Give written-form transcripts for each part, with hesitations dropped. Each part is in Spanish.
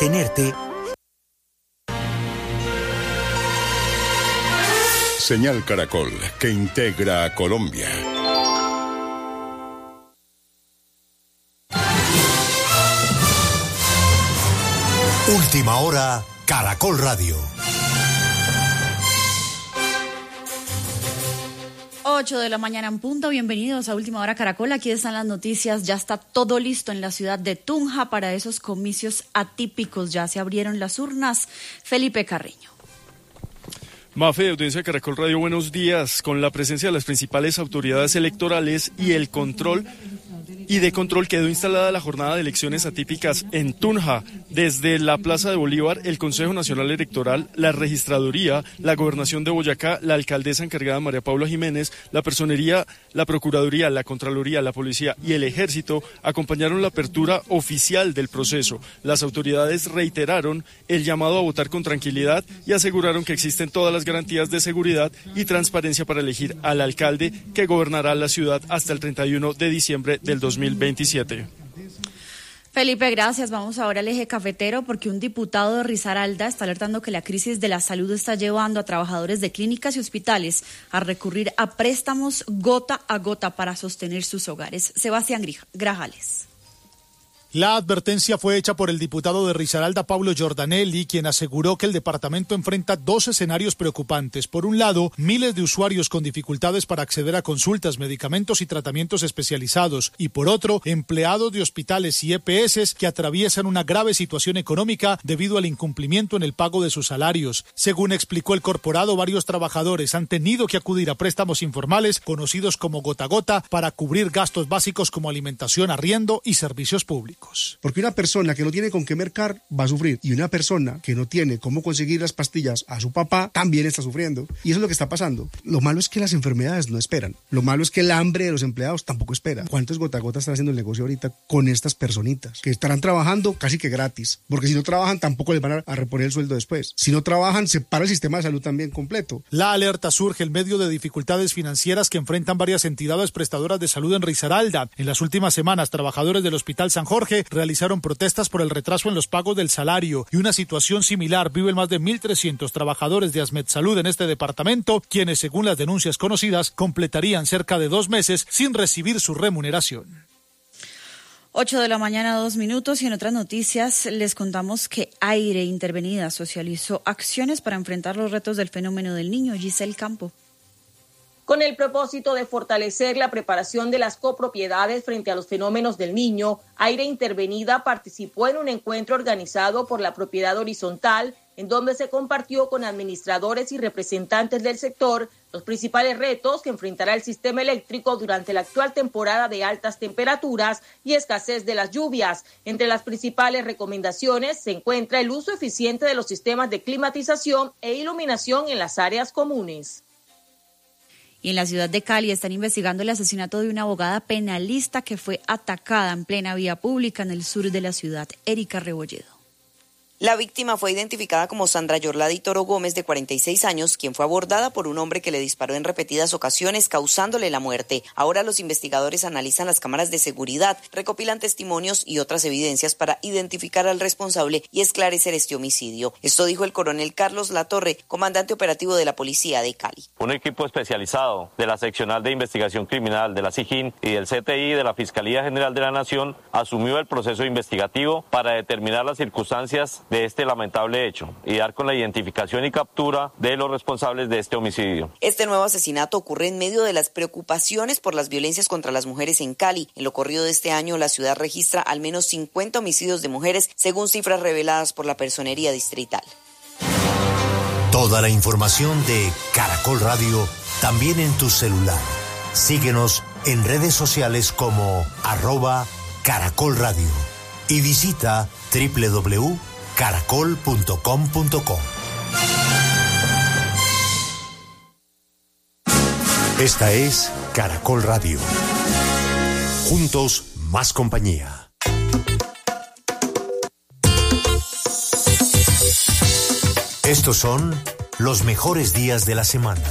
mantenerte. Señal Caracol, que integra a Colombia. Última hora, Caracol Radio. 8 de la mañana en punto, bienvenidos a Última Hora Caracol, aquí están las noticias, ya está todo listo en la ciudad de Tunja para esos comicios atípicos, ya se abrieron las urnas. Felipe Carreño. Mafe, de audiencia de Caracol Radio, buenos días. Con la presencia de las principales autoridades electorales y el control quedó instalada la jornada de elecciones atípicas en Tunja. Desde la Plaza de Bolívar, el Consejo Nacional Electoral, la Registraduría, la Gobernación de Boyacá, la alcaldesa encargada María Paula Jiménez, la Personería, la Procuraduría, la Contraloría, la Policía y el Ejército acompañaron la apertura oficial del proceso. Las autoridades reiteraron el llamado a votar con tranquilidad y aseguraron que existen todas las garantías de seguridad y transparencia para elegir al alcalde que gobernará la ciudad hasta el 31 de diciembre del 2027. Felipe, gracias. Vamos ahora al eje cafetero porque un diputado de Risaralda está alertando que la crisis de la salud está llevando a trabajadores de clínicas y hospitales a recurrir a préstamos gota a gota para sostener sus hogares. Sebastián Grajales. La advertencia fue hecha por el diputado de Risaralda, Pablo Giordanelli, quien aseguró que el departamento enfrenta dos escenarios preocupantes. Por un lado, miles de usuarios con dificultades para acceder a consultas, medicamentos y tratamientos especializados. Y por otro, empleados de hospitales y EPS que atraviesan una grave situación económica debido al incumplimiento en el pago de sus salarios. Según explicó el corporado, varios trabajadores han tenido que acudir a préstamos informales, conocidos como gota a gota, para cubrir gastos básicos como alimentación, arriendo y servicios públicos. Porque una persona que no tiene con qué mercar va a sufrir, y una persona que no tiene cómo conseguir las pastillas a su papá también está sufriendo, y eso es lo que está pasando. Lo malo es que las enfermedades no esperan, lo malo es que el hambre de los empleados tampoco espera. ¿Cuántos gota a gota están haciendo el negocio ahorita con estas personitas que estarán trabajando casi que gratis? Porque si no trabajan tampoco les van a reponer el sueldo después. Si no trabajan se para el sistema de salud también completo. La alerta surge en medio de dificultades financieras que enfrentan varias entidades prestadoras de salud en Risaralda. En las últimas semanas, trabajadores del Hospital San Jorge realizaron protestas por el retraso en los pagos del salario, y una situación similar viven más de 1.300 trabajadores de Asmed Salud en este departamento, quienes, según las denuncias conocidas, completarían cerca de 2 meses sin recibir su remuneración. 8 de la mañana, 2 minutos, y en otras noticias les contamos que Aire Intervenida socializó acciones para enfrentar los retos del fenómeno del niño. Giselle Campo. Con el propósito de fortalecer la preparación de las copropiedades frente a los fenómenos del niño, Aire Intervenida participó en un encuentro organizado por la Propiedad Horizontal, en donde se compartió con administradores y representantes del sector los principales retos que enfrentará el sistema eléctrico durante la actual temporada de altas temperaturas y escasez de las lluvias. Entre las principales recomendaciones se encuentra el uso eficiente de los sistemas de climatización e iluminación en las áreas comunes. Y en la ciudad de Cali están investigando el asesinato de una abogada penalista que fue atacada en plena vía pública en el sur de la ciudad. Erika Rebolledo. La víctima fue identificada como Sandra Yorlady Toro Gómez, de 46 años, quien fue abordada por un hombre que le disparó en repetidas ocasiones, causándole la muerte. Ahora los investigadores analizan las cámaras de seguridad, recopilan testimonios y otras evidencias para identificar al responsable y esclarecer este homicidio. Esto dijo el coronel Carlos Latorre, comandante operativo de la Policía de Cali. Un equipo especializado de la Seccional de Investigación Criminal de la SIJIN y del CTI de la Fiscalía General de la Nación asumió el proceso investigativo para determinar las circunstancias de este lamentable hecho y dar con la identificación y captura de los responsables de este homicidio. Este nuevo asesinato ocurre en medio de las preocupaciones por las violencias contra las mujeres en Cali. En lo corrido de este año, la ciudad registra al menos 50 homicidios de mujeres, según cifras reveladas por la Personería Distrital. Toda la información de Caracol Radio también en tu celular. Síguenos en redes sociales como @Caracol Radio y visita www.caracol.com.co. Esta es Caracol Radio. Juntos, más compañía. Estos son los mejores días de la semana.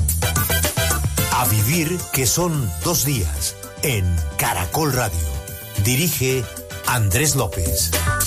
A vivir, que son 2 días en Caracol Radio. Dirige Andrés López.